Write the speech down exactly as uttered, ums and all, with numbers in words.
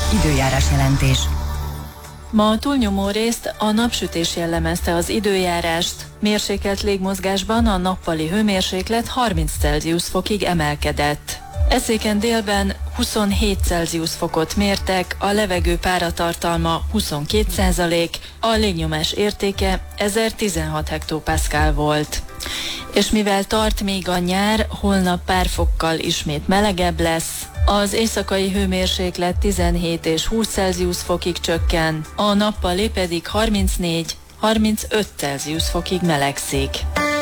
Időjárás jelentés. Ma a túlnyomó részt a napsütés jellemezte az időjárást. Mérsékelt légmozgásban a nappali hőmérséklet harminc Celsius fokig emelkedett. Eszéken délben huszonhét Celsius fokot mértek, a levegő páratartalma huszonkét százalék, a légnyomás értéke ezertizenhat hektopaszkál volt. És mivel tart még a nyár, holnap pár fokkal ismét melegebb lesz. Az éjszakai hőmérséklet tizenhét és húsz Celsius fokig csökken, a nappali pedig harmincnégy-harmincöt Celsius fokig melegszik.